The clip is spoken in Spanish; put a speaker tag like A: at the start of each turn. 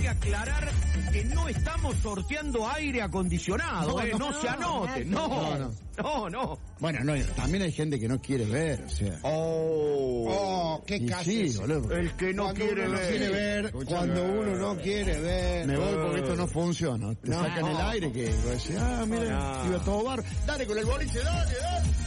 A: aclarar que no estamos sorteando aire acondicionado, no se anote, no.
B: Bueno, no, también hay gente que no quiere ver, o sea.
C: qué caso.
B: Sí, boludo.
A: El que no quiere ver.
C: Cuando uno no quiere ver.
B: Me voy porque esto no funciona. Te sacan el aire que decís, mira, iba todo bar. Dale con el boliche, dale.